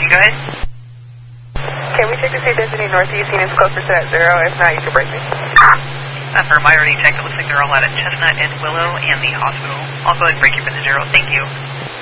Go ahead. Can we check to see if there's any northeast units closer to that 0? If not, you can break me. Affirm, I already checked. It looks like they're all out at Chestnut and Willow and the hospital. I'll go ahead and break you for the 0. Thank you.